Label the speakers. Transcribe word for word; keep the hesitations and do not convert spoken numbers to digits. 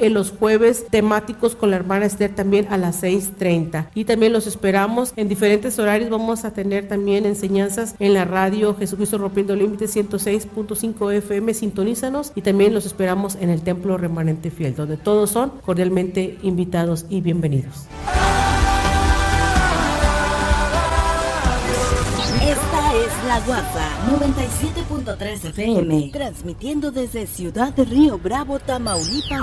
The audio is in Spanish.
Speaker 1: en los jueves temáticos con la hermana Esther también a las seis treinta. Y también los esperamos en diferentes horarios. Vamos a tener también enseñanzas en la radio Jesucristo Rompiendo Límites ciento seis punto cinco F M. Sintonízanos, y también los esperamos en el Templo Remanente Fiel, donde todos son cordialmente invitados y bienvenidos.
Speaker 2: Esta es La Guapa noventa y siete punto tres F M, transmitiendo desde Ciudad de Río Bravo, Tamaulipas,